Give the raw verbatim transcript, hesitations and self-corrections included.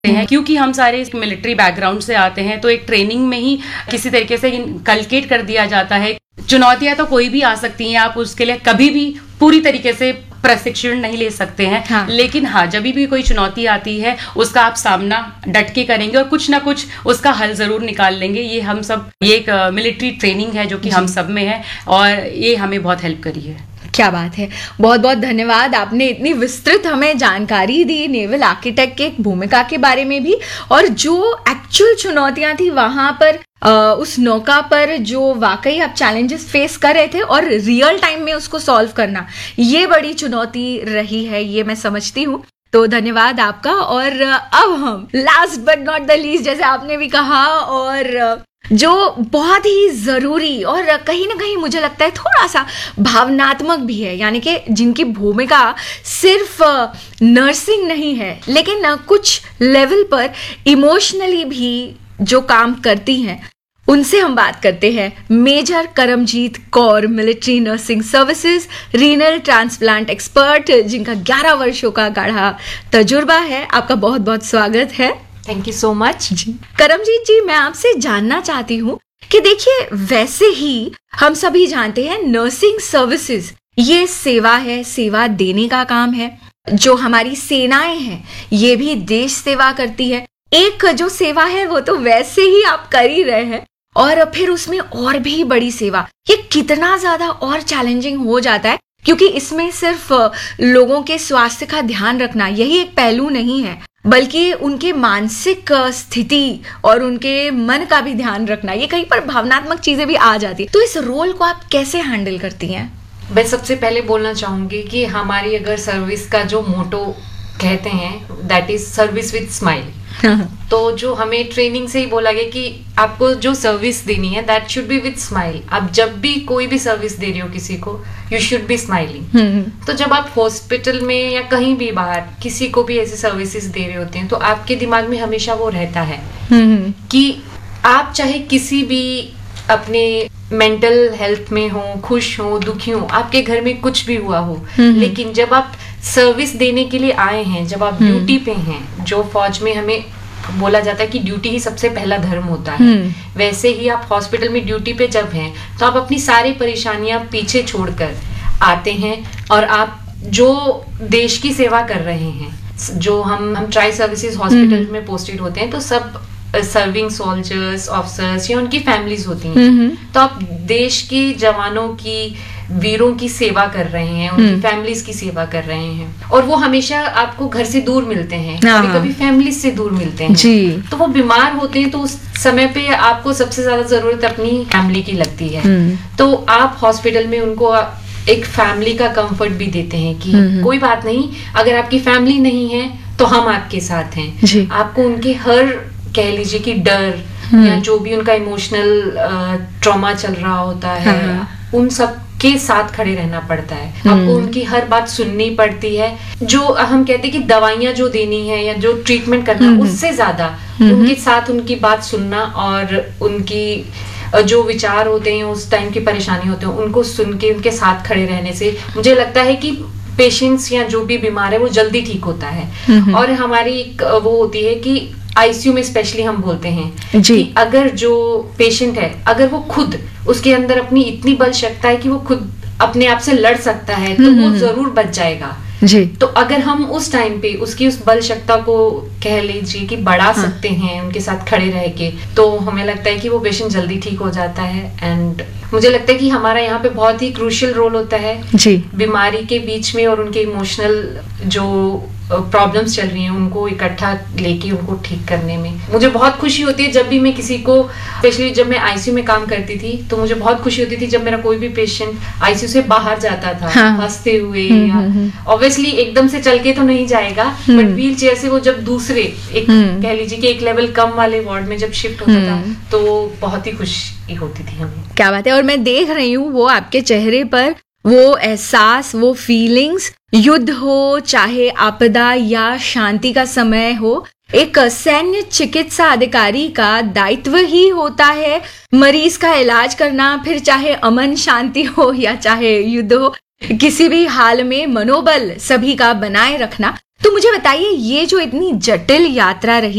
हैं, क्योंकि हम सारे मिलिट्री बैकग्राउंड से आते हैं, तो एक ट्रेनिंग में ही किसी तरीके से इनकलकेट कर दिया जाता है। चुनौतियां तो कोई भी आ सकती हैं, आप उसके लिए कभी भी पूरी तरीके से प्रशिक्षण नहीं ले सकते हैं। हाँ। लेकिन हाँ, जब भी कोई चुनौती आती है उसका आप सामना डट के करेंगे और कुछ ना कुछ उसका हल जरूर निकाल लेंगे। ये हम सब, ये एक मिलिट्री ट्रेनिंग है जो कि हम सब में है और ये हमें बहुत हेल्प करी है। क्या बात है, बहुत बहुत धन्यवाद। आपने इतनी विस्तृत हमें जानकारी दी नेवल आर्किटेक्ट के भूमिका के बारे में भी, और जो एक्चुअल चुनौतियां थी वहां पर आ, उस नौका पर जो वाकई आप चैलेंजेस फेस कर रहे थे और रियल टाइम में उसको सॉल्व करना, ये बड़ी चुनौती रही है, ये मैं समझती हूँ। तो धन्यवाद आपका। और अब हम last but not the least, जैसे आपने भी कहा, और जो बहुत ही जरूरी और कहीं ना कहीं मुझे लगता है थोड़ा सा भावनात्मक भी है, यानी कि जिनकी भूमिका सिर्फ नर्सिंग नहीं है लेकिन कुछ लेवल पर इमोशनली भी जो काम करती हैं, उनसे हम बात करते हैं। Major Karamjit Kaur, military nursing services renal transplant expert, जिनका ग्यारह वर्षों का गाढ़ा तजुर्बा है। आपका बहुत बहुत स्वागत है। थैंक यू सो मच जी। करमजीत जी, मैं आपसे जानना चाहती हूँ कि देखिए, वैसे ही हम सभी जानते हैं नर्सिंग सर्विसेज ये सेवा है, सेवा देने का काम है। जो हमारी सेनाएं हैं ये भी देश सेवा करती है। एक जो सेवा है वो तो वैसे ही आप कर ही रहे हैं, और फिर उसमें और भी बड़ी सेवा, ये कितना ज्यादा और चैलेंजिंग हो जाता है, क्योंकि इसमें सिर्फ लोगों के स्वास्थ्य का ध्यान रखना यही एक पहलू नहीं है, बल्कि उनके मानसिक स्थिति और उनके मन का भी ध्यान रखना, ये कहीं पर भावनात्मक चीजें भी आ जाती है। तो इस रोल को आप कैसे हैंडल करती हैं? मैं सबसे पहले बोलना चाहूंगी कि हमारी अगर सर्विस का जो मोटो कहते हैं that is service with smile, तो जो हमें ट्रेनिंग से ही बोला गया कि आपको जो सर्विस देनी है that should be with smile. आप जब भी कोई भी सर्विस दे रहे हो किसी को, यू शुड बी स्माइलिंग। तो जब आप हॉस्पिटल में या कहीं भी बाहर किसी को भी ऐसे सर्विसेज दे रहे होते हैं, तो आपके दिमाग में हमेशा वो रहता है कि आप चाहे किसी भी अपने मेंटल हेल्थ में हो, खुश हो, दुखी हो, आपके घर में कुछ भी हुआ हो, लेकिन जब आप सर्विस देने के लिए आए हैं, जब आप ड्यूटी पे हैं, जो फौज में हमें बोला जाता है कि ड्यूटी ही सबसे पहला धर्म होता है, वैसे ही आप हॉस्पिटल में ड्यूटी पे जब हैं तो आप अपनी सारी परेशानियां पीछे छोड़कर आते हैं और आप जो देश की सेवा कर रहे हैं, जो हम हम ट्राई सर्विसेज हॉस्पिटल में पोस्टेड होते हैं, तो सब सर्विंग सोल्जर्स, ऑफिसर्स या उनकी फैमिलीज होती हैं, तो आप देश के जवानों की, वीरों की सेवा कर रहे हैं, उनकी फैमिलीज की सेवा कर रहे हैं, और वो हमेशा आपको घर से दूर मिलते हैं, कभी कभी फैमिलीज से दूर मिलते हैं जी। तो वो बीमार होते हैं, तो उस समय पे आपको सबसे ज्यादा जरूरत अपनी फैमिली की लगती है, तो आप हॉस्पिटल में उनको एक फैमिली का कंफर्ट भी देते हैं कि कोई बात नहीं, अगर आपकी फैमिली नहीं है तो हम आपके साथ हैं। आपको उनके हर, कह लीजिए कि डर या जो भी उनका इमोशनल ट्रॉमा चल रहा होता है, उन सब के साथ खड़े रहना पड़ता है। आपको उनकी हर बात सुननी पड़ती है। जो हम कहते हैं कि दवाइयां जो देनी है या जो ट्रीटमेंट करना, उससे ज्यादा उनके साथ उनकी बात सुनना और उनकी जो विचार होते हैं, उस टाइम की परेशानी होते हैं, उनको सुन के उनके साथ खड़े रहने से मुझे लगता है कि पेशेंट्स या जो भी बीमार है वो जल्दी ठीक होता है। और हमारी एक वो होती है कि आईसीयू में स्पेशली हम बोलते हैं कि अगर जो पेशेंट है, अगर वो खुद उसके अंदर अपनी इतनी बल शक्ति है कि वो खुद अपने आप से लड़ सकता है, तो वो जरूर बच जाएगा जी। तो अगर हम उस टाइम पे उसकी उस बल शक्ति को, कह लीजिए कि बढ़ा हाँ। सकते हैं उनके साथ खड़े रह के, तो हमें लगता है कि वो पेशेंट जल्दी ठीक हो जाता है। एंड मुझे लगता है कि हमारा यहाँ पे बहुत ही क्रूशियल रोल होता है जी। बीमारी के बीच में और उनके इमोशनल जो प्रॉब्लम्स चल रही हैं उनको इकट्ठा लेके उनको ठीक करने में मुझे बहुत खुशी होती है। जब भी मैं किसी को, स्पेशली जब मैं आईसीयू में काम करती थी, तो मुझे बहुत खुशी होती थी जब मेरा कोई भी पेशेंट आईसीयू से बाहर जाता था हाँ। हंसते हुए, ऑब्वियसली एकदम से चल के तो नहीं जाएगा, बट व्हील चेयर से वो जब दूसरे एक कह लीजिए कि एक लेवल कम वाले वार्ड में जब शिफ्ट होता था, तो बहुत ही खुशी होती थी हमें। क्या बात है। और मैं देख रही हूँ वो आपके चेहरे पर वो एहसास, वो फीलिंग्स, युद्ध हो चाहे आपदा या शांति का समय हो, एक सैन्य चिकित्सा अधिकारी का दायित्व ही होता है मरीज का इलाज करना, फिर चाहे अमन शांति हो या चाहे युद्ध हो, किसी भी हाल में मनोबल सभी का बनाए रखना। तो मुझे बताइए, ये जो इतनी जटिल यात्रा रही